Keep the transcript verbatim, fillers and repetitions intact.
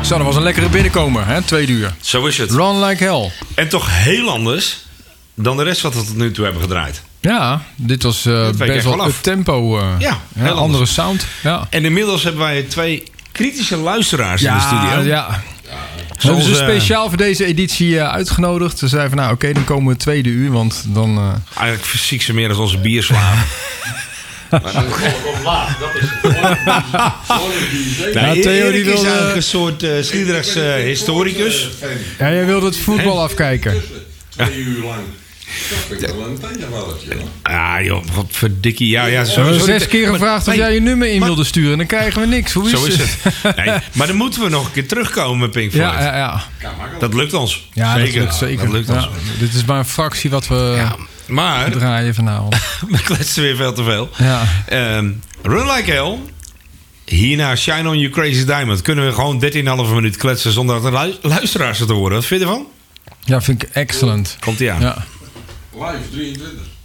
Zo, dat was een lekkere binnenkomer, hè? Tweede uur. Zo is het. Run Like Hell. En toch heel anders dan de rest wat we tot nu toe hebben gedraaid. Ja, dit was uh, Dit week best echt wel wel af. het tempo. Uh, Ja, ja, heel andere anders. sound. Ja, En inmiddels hebben wij twee kritische luisteraars in de ja, studio. ja. We hebben ze eh, speciaal voor deze editie uh, uitgenodigd. Ze zeiden van, nou oké, okay, dan komen we het tweede uur, want dan... Uh... Eigenlijk fysiek ze meer als onze bierslaven. Maar dan kom ik op laat, dat is het. Nou, Ja, Theo, Erik die is wilde- eigenlijk een soort uh, Sliedrechts uh, historicus. Ja, jij wilde het voetbal afkijken. Twee uur lang. Dat vind ik wel een tegenvallertje. Ah joh, wat verdikkie. Ja, ja, We zo, hebben zo- zes keer maar- gevraagd of nee, jij je nummer in maar- wilde sturen. En dan krijgen we niks. Hoe is, Zo is het. Nee, maar dan moeten we nog een keer terugkomen met Pink Floyd. Ja, ja, ja. Dat lukt ons. ja zeker. dat lukt zeker. Dat lukt Ja, ons. dit is maar een fractie wat we Ja, maar draaien vanavond. we kletsen weer veel te veel. Ja. Um, Run Like Hell. Hierna Shine On You Crazy Diamond. Kunnen we gewoon dertien komma vijf minuut kletsen zonder dat de lu- luisteraars het horen. Wat vind je ervan? Ja, vind ik excellent. Komt ie aan. Ja. Live drieëntwintig.